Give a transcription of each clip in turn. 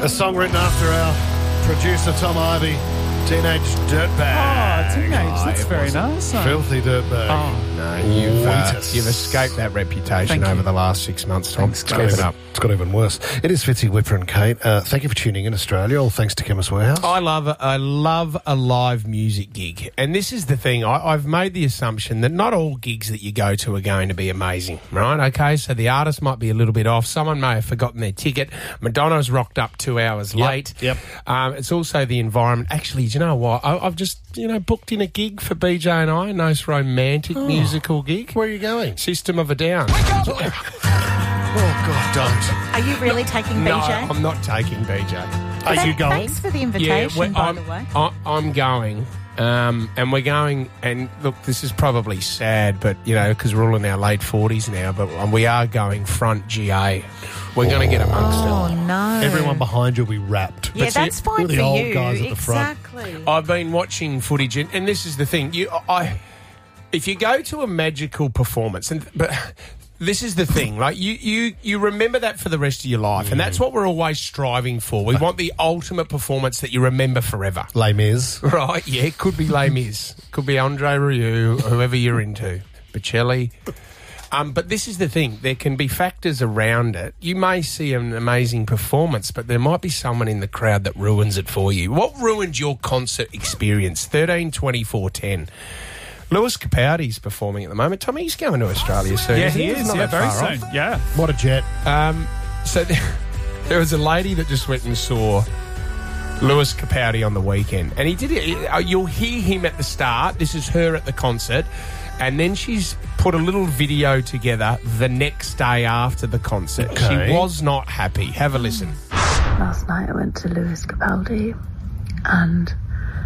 A song written after our producer Tom Ivey, Teenage Dirtbag. Oh, teenage. That's very nice. Filthy Dirtbag. Oh. No, You've escaped that reputation Thank over you. the last 6 months, Tom. Thanks, Keep guys. it up. It's got even worse. It is Fitzy, Whipper and Kate. Thank you for tuning in, Australia. All thanks to Chemist Warehouse. I love a live music gig. And this is the thing. I've made the assumption that not all gigs that you go to are going to be amazing, right? Okay, so the artist might be a little bit off. Someone may have forgotten their ticket. Madonna's rocked up 2 hours late. Yep. It's also the environment. Actually, do you know what? I've just, booked in a gig for BJ and I, a nice romantic musical gig. Where are you going? System of a Down. Oh, God, don't. Are you really taking No, BJ? I'm not taking BJ. Are you going? Thanks for the invitation, by I'm, the way. I'm going, and we're going. And look, this is probably sad, but because we're all in our late 40s now. But we are going front GA. We're going to get amongst Oh, it. no. Everyone behind you will be wrapped. Yeah, But see, that's fine we're the for old you. guys at the front. Exactly. I've been watching footage, and this is the thing. If you go to a magical performance, but this is the thing, like you remember that for the rest of your life, and that's what we're always striving for. We want the ultimate performance that you remember forever. Les Mis. Right, yeah, it could be Les Mis, could be Andre Rieu, whoever you're into, Bocelli. But this is the thing, there can be factors around it. You may see an amazing performance, but there might be someone in the crowd that ruins it for you. What ruined your concert experience? 13 24 10. Lewis Capaldi's performing at the moment. Tommy, he's going to Australia soon. Yeah, isn't he It's is. not Yeah, that very far soon. off. Yeah. What a jet. So there was a lady that just went and saw Lewis Capaldi on the weekend, and he did it. You'll hear him at the start. This is her at the concert, and then she's put a little video together the next day after the concert. Okay. She was not happy. Have a listen. Last night I went to Lewis Capaldi and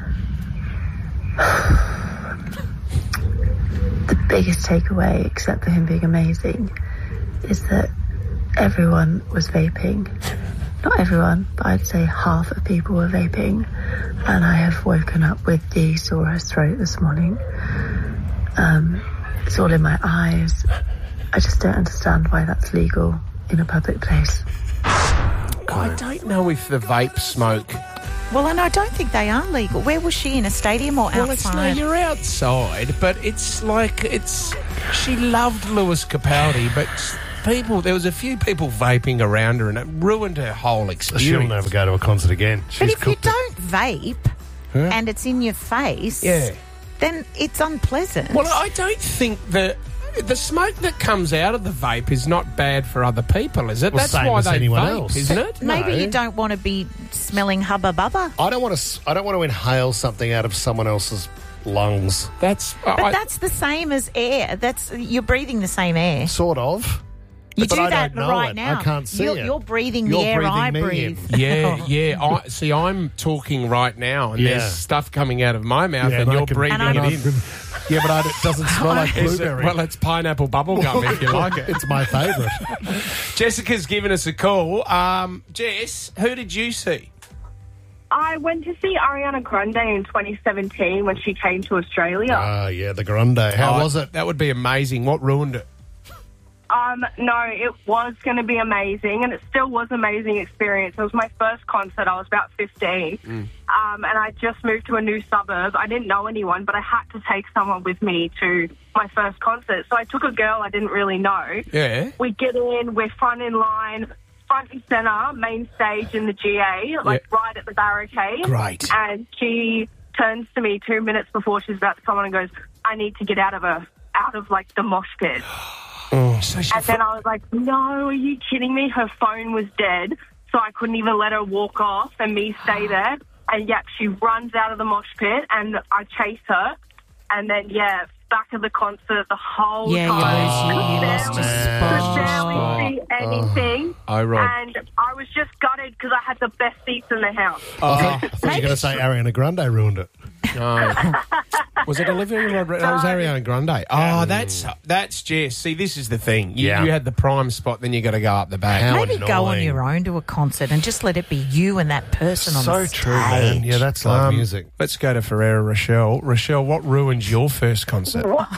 the biggest takeaway, except for him being amazing, is that everyone was vaping. Not everyone, but I'd say half of people were vaping, and I have woken up with the sorest throat this morning. It's all in my eyes. I just don't understand why that's legal in a public place. I don't know if the vape smoke... Well, and I don't think they are legal. Where was she, in a stadium or Well, outside? you're outside, but it's like she loved Lewis Capaldi, but there was a few people vaping around her, and it ruined her whole experience. She'll never go to a concert again. But She's if you cooked it. don't vape and it's in your face, Yeah. then it's unpleasant. Well, I don't think that the smoke that comes out of the vape is not bad for other people, is it? Well, That's same why as they anyone vape, else. isn't it? Maybe No. you don't want to be smelling hubba bubba. I don't want to inhale something out of someone else's lungs. That's But that's the same as air. You're breathing the same air. Sort of. You But do I that don't know right it. now. I can't see it. You're breathing the You're air I breathing me in. breathe. yeah. I'm talking right now, and Yeah. there's stuff coming out of my mouth, Yeah, and and I you're can- breathing And it I'm- in. Yeah, but it doesn't smell like Is it- blueberry. well, it's pineapple bubblegum if you like it. It's my favourite. Jessica's given us a call. Jess, who did you see? I went to see Ariana Grande in 2017 when she came to Australia. Yeah, the Grande. How Oh, was it? That would be amazing. What ruined it? No, it was going to be amazing, and it still was an amazing experience. It was my first concert. I was about 15, and I just moved to a new suburb. I didn't know anyone, but I had to take someone with me to my first concert. So I took a girl I didn't really know. Yeah. We get in, we're front in line, front and centre, main stage in the GA, right at the barricade. Great. And she turns to me 2 minutes before she's about to come on and goes, I need to get out of the mosh pit. So she And then I was like, no, are you kidding me? Her phone was dead, so I couldn't even let her walk off and me stay there. And, she runs out of the mosh pit, and I chase her. And then, back at the concert the whole Yeah, time. you lost your spot. Could barely see anything. Oh, right. And I was just gutted because I had the best seats in the house. I thought you were going to say Ariana Grande ruined it. No. Was it Olivia Rodrigo? No, it was Ariana Grande. Oh, that's Jess. See, this is the thing. You had the prime spot, then you got to go up the back. How Maybe go on annoying. your own to a concert and just let it be you and that person on So the stage. true, man. Yeah, that's live music. Let's go to Ferrera Rochelle. Rochelle, what ruined your first concert?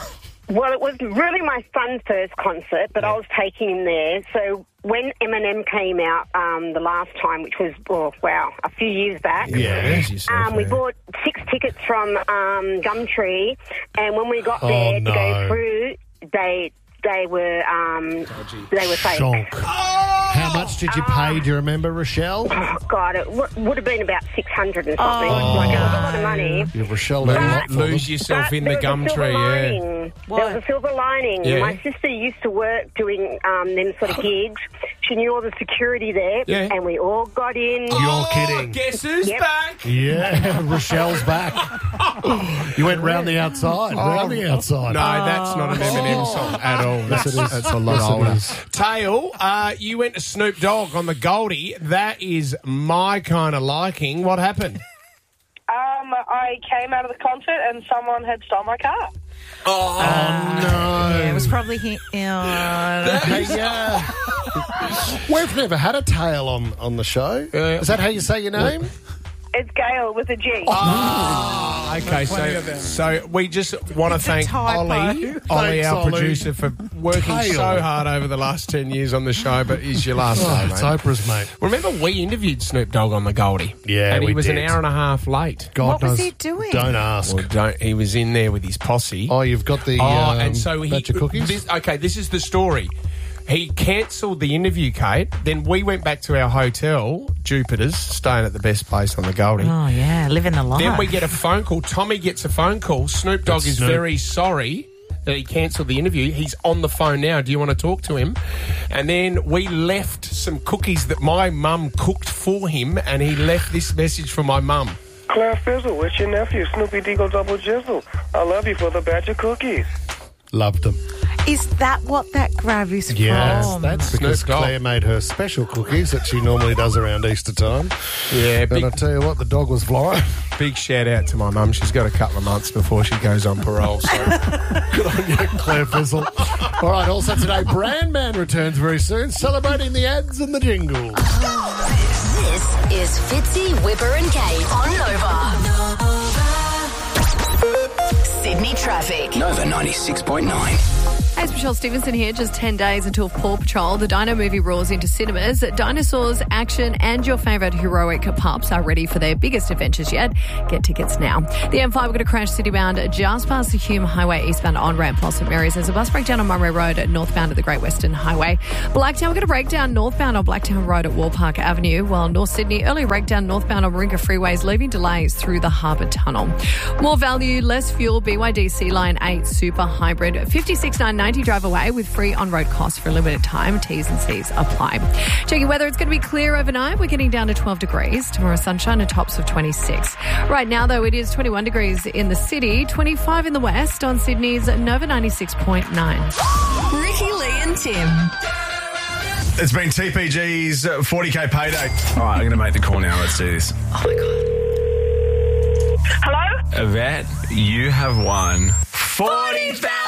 Well, it was really my son's first concert, but I was taking him there. So when Eminem came out the last time, which was, a few years back, we bought 6 tickets from Gumtree, and when we got there to go through, they were fake. Shonk. How much did you pay? Do you remember, Rochelle? Oh, God, it would have been about 600 and something. It was a lot of money. Rochelle, lose yourself in the Gumtree, There was a silver lining. Yeah. My sister used to work doing them sort of gigs. She knew all the security there, and we all got in. You're kidding. Guess who's back? Yeah, Rochelle's back. You went round the outside. Round the outside. No, that's not an Eminem song at all. That's a lot older. Tail, you went to Snoop Dogg on the Goldie. That is my kind of liking. What happened? I came out of the concert and someone had stolen my car. Oh, no. Yeah, it was probably him. We've never had a Tail on the show. Is that how you say your name? It's Gail with a G. Oh, okay. So we just want to thank Ollie, our producer, for working so hard over the last 10 years on the show, but he's your last day, mate. It's Oprah's, mate. Remember, we interviewed Snoop Dogg on the Goldie. Yeah, and he was did. an hour and a half late. God What was he doing? Don't ask. Well, he was in there with his posse. Oh, you've got the and so batch of cookies? This is the story. He cancelled the interview, Kate. Then we went back to our hotel, Jupiter's, staying at the best place on the Goldie. Oh, yeah, living the life. Then we get a phone call. Tommy gets a phone call. Snoop Dogg is very sorry that he cancelled the interview. He's on the phone now. Do you want to talk to him? And then we left some cookies that my mum cooked for him, and he left this message for my mum. Claire Fizzle, it's your nephew, Snoopy Deagle Double Jizzle. I love you for the batch of cookies. Loved them. Is that what that grab is Yes, from? that's because Snoop Dogg. Claire made her special cookies that she normally does around Easter time. Yeah, And I tell you what, the dog was flying. big shout out to my mum. She's got a couple of months before she goes on parole. So Good on you, Claire Fizzle. All right, also today, Brand Man returns very soon, celebrating the ads and the jingles. This is Fitzy, Whipper and Kate on Nova. Sydney traffic. Nova 96.9. Hey, it's Michelle Stevenson here. Just 10 days until Paw Patrol. The Dino movie roars into cinemas. Dinosaurs, action, and your favourite heroic pups are ready for their biggest adventures yet. Get tickets now. The M5 we're going to crash citybound just past the Hume Highway eastbound on-ramp past St Mary's. There's a bus breakdown on Munro Road northbound at the Great Western Highway. Blacktown, we're going to break down northbound on Blacktown Road at Wallpark Avenue, while North Sydney, early breakdown northbound on Marinka Freeways, leaving delays through the Harbour Tunnel. More value, less fuel, BYD Sea Line 8 Super Hybrid, 56,990 drive away with free on-road costs for a limited time. T's and C's apply. Checking weather, it's going to be clear overnight. We're getting down to 12 degrees. Tomorrow, sunshine and tops of 26. Right now, though, it is 21 degrees in the city, 25 in the west on Sydney's Nova 96.9. Ricky, Lee and Tim. It's been TPG's 40k payday. All right, I'm going to make the call now. Let's do this. Oh, my God. Hello? Yvette, you have won 40,000.